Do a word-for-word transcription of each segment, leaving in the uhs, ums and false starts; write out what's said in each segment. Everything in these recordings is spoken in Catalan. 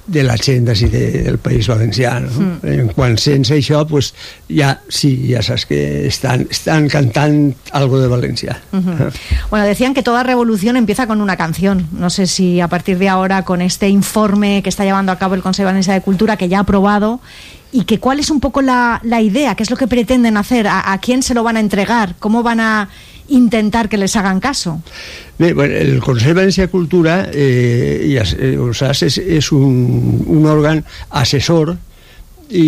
de la gent d'ací de, del País Valencià, no? Mm. Quan sents això, pues, ja, sí, ja saps que estan, están cantando algo de Valencia. Uh-huh. Bueno, decían que toda revolución empieza con una canción. No sé si a partir de ahora, con este informe que está llevando a cabo el Consejo Valencià de Cultura, que ya ha aprobado, y que cuál es un poco la, la idea, qué es lo que pretenden hacer, a, a quién se lo van a entregar, cómo van a intentar que les hagan caso. Bé, bueno, el Consell Valencià de Cultura, eh, ja, eh, ho saps, és, és un, un òrgan assessor i,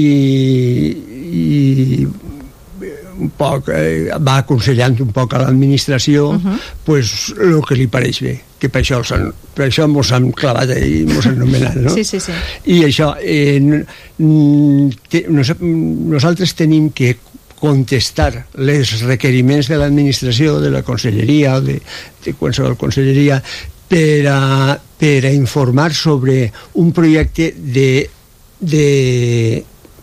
i un poc, eh, va aconsellant un poc a l'administració uh-huh. pues, el que li pareix bé, que per això, han, per això mos han clavat i mos han nomenat, no? Sí, sí, sí. I això, eh, te, nos, nosaltres tenim que contestar els requeriments de l'administració, de la conselleria o de, de qualsevol conselleria per a, per a informar sobre un projecte de, de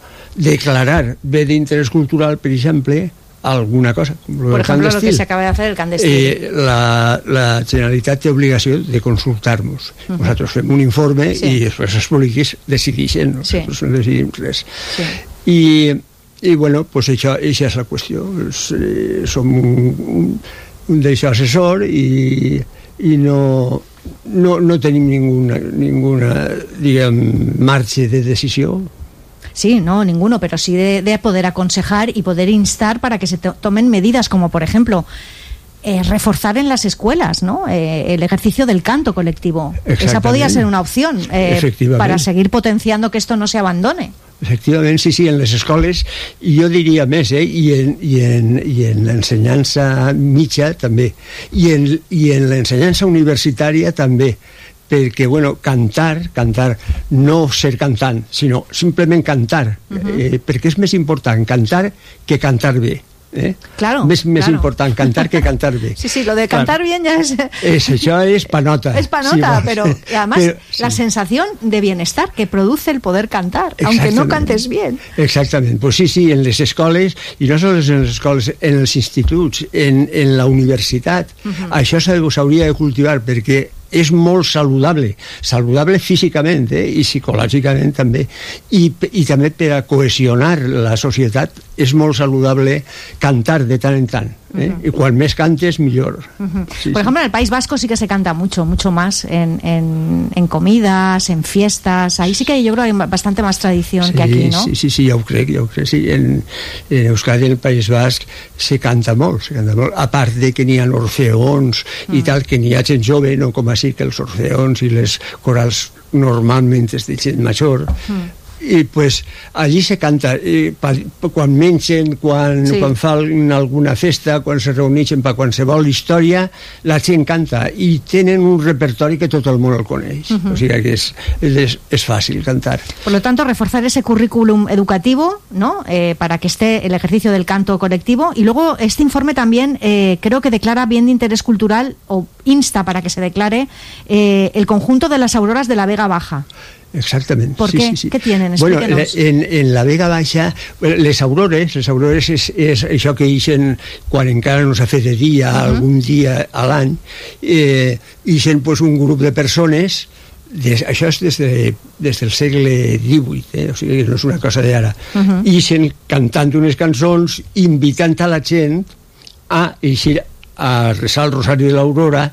declarar bé d'interès cultural, per exemple, alguna cosa. Por ejemplo, lo que se acaba de hacer el Candestil. Eh, la, la Generalitat té obligació de consultar-nos. Uh-huh. Nosaltres fem un informe sí. i després els polítics decideixen, nosaltres sí. no decidim res. Sí. I I, bueno, pues això, això és la qüestió. Eh, som un, un, un d'això assessor i, i no, no, no tenim ninguna, ninguna, diguem, marge de decisió. Sí, no, ninguno, pero sí de, de poder aconsejar y poder instar para que se to- tomen medidas, como por ejemplo... Eh, reforzar en las escuelas, ¿no? Eh, el ejercicio del canto colectivo. Esa podría ser una opción eh, para seguir potenciando que esto no se abandone. Efectivament, sí, sí, en les escoles, i jo diria més, eh, i en, i en, i en l'ensenyança mitja també, i en, i en l'ensenyança universitària també, perquè, bueno, cantar, cantar, no ser cantant, sinó simplement cantar, uh-huh. eh, perquè és més important cantar que cantar bé. Eh? Claro, més, més claro. important cantar que cantar bé. Sí, sí, lo de cantar claro. bien ya es... es... Això és panota. Es panota, sí, pero además pero, la sí. sensación de bienestar que produce el poder cantar, aunque no cantes bien. Exactament, pues sí, sí, en les escoles, i no sols en les escoles, en els instituts, en, en la universitat, uh-huh. això s'hauria de cultivar, perquè és molt saludable, saludable físicament eh, i psicològicament també, i, i també per a cohesionar la societat és molt saludable cantar de tant en tant, eh? Uh-huh. I quan més cantes millor. Uh-huh. Sí, Por ejemplo, sí. en el País Vasco sí que se canta mucho, mucho más en, en, en comidas, en fiestas, ahí sí que yo creo que hay bastante más tradición sí, que aquí, ¿no? Sí, sí, sí, ja ho crec, ja ho crec, sí, en, en Euskadi, en el País Basc se canta molt, se canta molt, a part de que n'hi ha orfeons uh-huh. i tal, que n'hi ha gent jove, no com així que els orfeons i les corals normalment és de gent major, mm. i pues allí se canta eh, pa, quan mengen, quan, sí. quan fan alguna festa, quan se reuneixen per qualsevol història, la gent canta i tenen un repertori que tot el món el coneix, uh-huh. o sigui que és, és, és fàcil cantar. Por lo tanto, reforzar ese currículum educativo, ¿no? Eh, para que esté el ejercicio del canto colectivo, y luego este informe también eh, creo que declara bien de interés cultural, o insta para que se declare eh, el conjunto de las auroras de la Vega Baja. Exactament. ¿Por sí, qué? Sí, sí. ¿Qué tienen? Bueno, Explíquenos. en, en la Vega Baixa, les aurores, les aurores és, és això que ixen quan encara no s'ha fet de dia, uh-huh. algun dia a l'any, eh, ixen pues, un grup de persones, des, això és des, de, des del segle divuit, eh? O sigui que no és una cosa d'ara, uh-huh. ixen cantant unes cançons, invitant a la gent a eixir a resar el Rosari de l'Aurora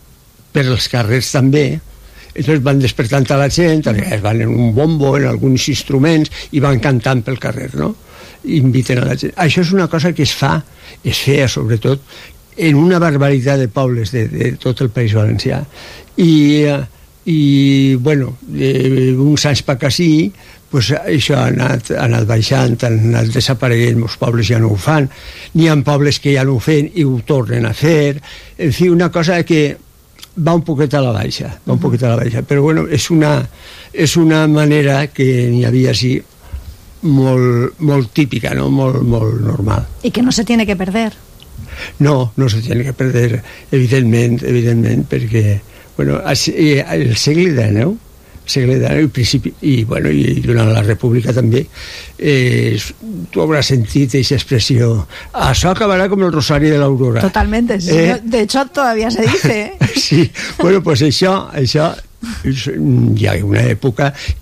per als carrers també. Entonces van despertant a la gent, es van en un bombo, en alguns instruments, i van cantant pel carrer, no? Inviten a la gent. Això és una cosa que es fa, es feia sobretot, en una barbaritat de pobles de, de tot el País Valencià. I, i bueno, de uns anys per ací, pues això ha anat, ha anat baixant, ha anat desapareguent, molts pobles ja no ho fan, n'hi ha pobles que ja no ho fan i ho tornen a fer, en fi, una cosa que va un poquet a la baixa, va un poquet a la baixa, però bueno, és una, és una manera que n'hi havia així molt, molt típica, no? molt, molt normal. I que no se tiene que perder. No, no se tiene que perder, evidentment, evidentment, perquè bueno, el segle dinou, segle dinou, i, principi, i, bueno, i durant la República també, eh, tu hauràs sentit aquesta expressió, això acabarà com el Rosari de l'Aurora. Totalmente, sí. Eh? De hecho todavía se dice. Sí, bueno, pues això, això hi ha una època